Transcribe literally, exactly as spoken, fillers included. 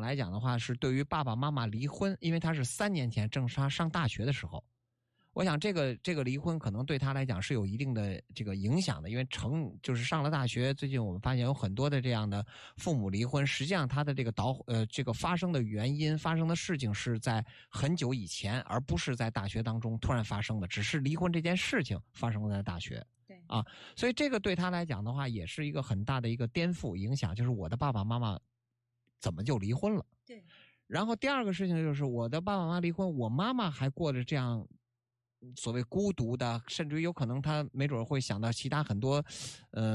来讲的话，是对于爸爸妈妈离婚，因为他是三年前正是他上大学的时候。我想这个这个离婚可能对他来讲是有一定的这个影响的，因为成就是上了大学，最近我们发现有很多的这样的父母离婚，实际上他的这个导呃这个发生的原因发生的事情是在很久以前，而不是在大学当中突然发生的，只是离婚这件事情发生在大学。 对啊，所以这个对他来讲的话，也是一个很大的一个颠覆影响，就是我的爸爸妈妈怎么就离婚了？ 对。然后第二个事情就是我的爸爸妈妈离婚，我妈妈还过着这样。所谓孤独的，甚至于有可能他没准会想到其他很多，呃。